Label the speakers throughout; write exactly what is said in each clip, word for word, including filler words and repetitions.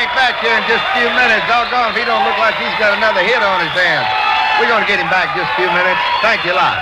Speaker 1: Frank back here in just a few minutes. Doggone if he don't look like he's got another hit on his hands. We're going to get him back just a few minutes. Thank you a lot.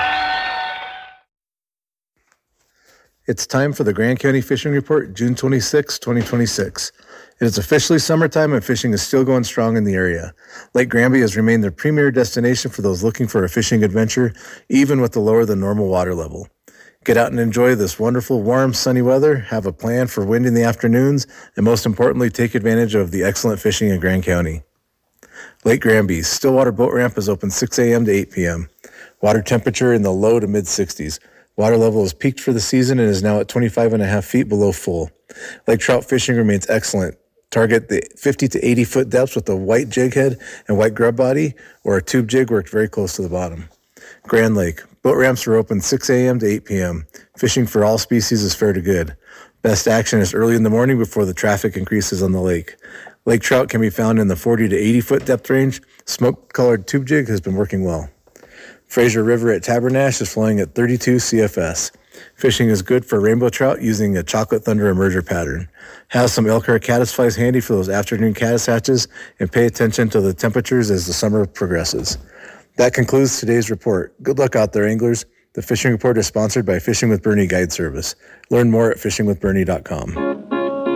Speaker 2: It's time for the Grand County Fishing Report, June twenty-sixth, twenty twenty-six. It is officially summertime and fishing is still going strong in the area. Lake Granby has remained the premier destination for those looking for a fishing adventure, even with the lower than normal water level. Get out and enjoy this wonderful, warm, sunny weather, have a plan for wind in the afternoons, and most importantly, take advantage of the excellent fishing in Grand County. Lake Granby, Stillwater Boat Ramp is open six a.m. to eight p.m. Water temperature in the low to mid sixties. Water level has peaked for the season and is now at twenty-five and a half feet below full. Lake trout fishing remains excellent. Target the fifty to eighty foot depths with a white jig head and white grub body, or a tube jig worked very close to the bottom. Grand Lake. Boat ramps are open six a.m. to eight p.m. Fishing for all species is fair to good. Best action is early in the morning before the traffic increases on the lake. Lake trout can be found in the forty to eighty foot depth range. Smoke-colored tube jig has been working well. Fraser River at Tabernash is flowing at thirty-two C F S. Fishing is good for rainbow trout using a chocolate thunder emerger pattern. Have some Elkhart caddisflies handy for those afternoon caddis hatches, and pay attention to the temperatures as the summer progresses. That concludes today's report. Good luck out there, anglers. The Fishing Report is sponsored by Fishing with Bernie Guide Service. Learn more at fishing with bernie dot com.